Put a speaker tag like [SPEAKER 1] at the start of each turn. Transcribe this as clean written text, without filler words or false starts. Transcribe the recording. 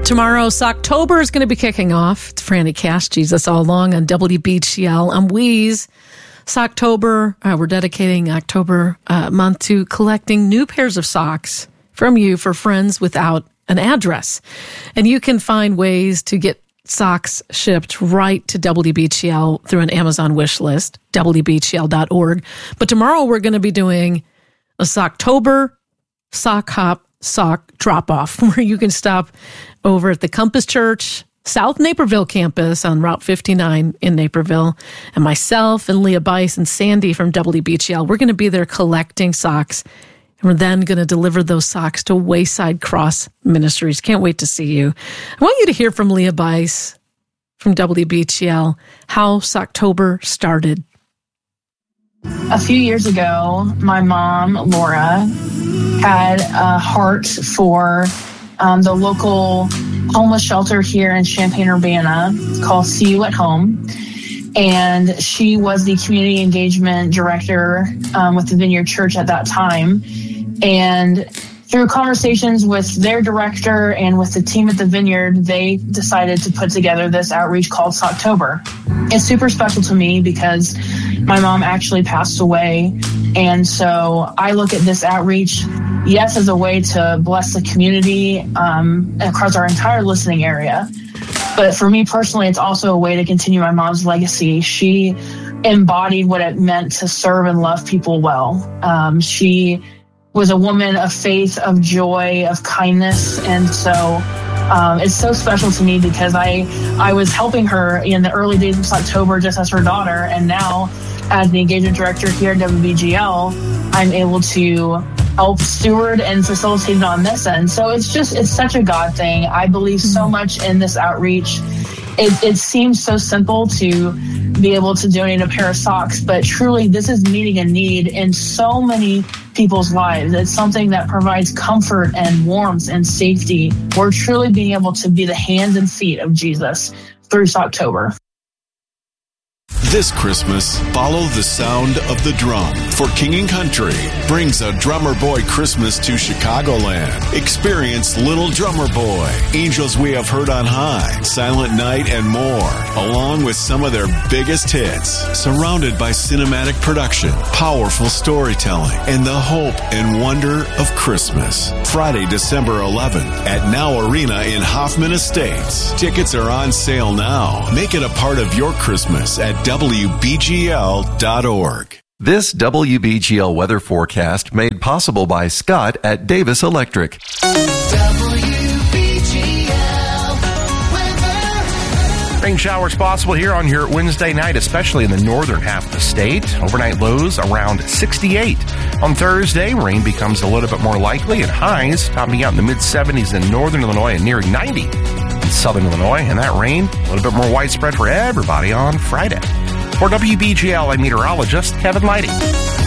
[SPEAKER 1] Tomorrow, Socktober is going to be kicking off. It's Franny Cash, Jesus All Along on WBGL. I'm Wheeze. Socktober, we're dedicating October month to collecting new pairs of socks from you for friends without an address. And you can find ways to get socks shipped right to WBGL through an Amazon wish list, WBGL.org. But tomorrow we're going to be doing a Socktober sock hop sock drop-off where you can stop over at the Compass Church South Naperville campus on Route 59 in Naperville. And myself and Leah Bice and Sandy from WBGL, we're going to be there collecting socks. And we're then going to deliver those socks to Wayside Cross Ministries. Can't wait to see you. I want you to hear from Leah Bice from WBGL how Socktober started.
[SPEAKER 2] A few years ago, my mom, Laura, had a heart for the local homeless shelter here in Champaign-Urbana called See You at Home. And she was the community engagement director with the Vineyard Church at that time. And through conversations with their director and with the team at the Vineyard, they decided to put together this outreach called Socktober. It's super special to me because my mom actually passed away. And so I look at this outreach, yes, as a way to bless the community across our entire listening area. But for me personally, it's also a way to continue my mom's legacy. She embodied what it meant to serve and love people well. She was a woman of faith, of joy, of kindness. And so it's so special to me because I was helping her in the early days of Socktober just as her daughter. And now as the engagement director here at WBGL, I'm able to help steward and facilitate it on this end. So it's such a God thing. I believe so much in this outreach. It seems so simple to be able to donate a pair of socks, but truly this is meeting a need in so many people's lives. It's something that provides comfort and warmth and safety. We're truly being able to be the hands and feet of Jesus through Socktober.
[SPEAKER 3] This Christmas, follow the sound of the drum, for King & Country brings a Drummer Boy Christmas to Chicagoland. Experience Little Drummer Boy, Angels We Have Heard on High, Silent Night, and more, along with some of their biggest hits, surrounded by cinematic production, powerful storytelling, and the hope and wonder of Christmas. Friday, December 11th at Now Arena in Hoffman Estates. Tickets are on sale now. Make it a part of your Christmas at WBGL.org.
[SPEAKER 4] This WBGL weather forecast made possible by Scott at Davis Electric.
[SPEAKER 5] Rain showers possible here on your Wednesday night, especially in the northern half of the state. Overnight lows around 68. On Thursday, rain becomes a little bit more likely and highs topping out in the mid-70s in northern Illinois and nearing 90 in southern Illinois. And that rain, a little bit more widespread for everybody on Friday. For WBGL, I'm meteorologist Kevin Leidy.